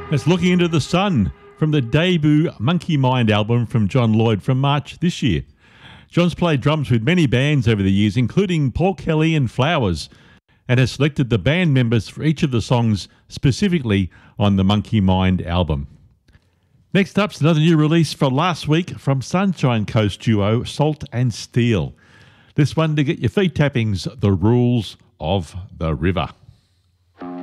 It's Looking Into the Sun from the debut Monkey Mind album from John Lloyd from March this year. John's played drums with many bands over the years, including Paul Kelly and Flowers, and has selected the band members for each of the songs specifically on the Monkey Mind album. Next up's another new release from last week from Sunshine Coast duo Salt and Steel. This one to get your feet tappings, The Rules of the River.